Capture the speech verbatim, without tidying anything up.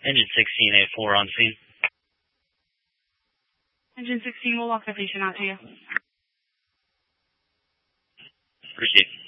Engine sixteen, A four on scene. Engine sixteen, we'll walk the patient out to you. Appreciate it.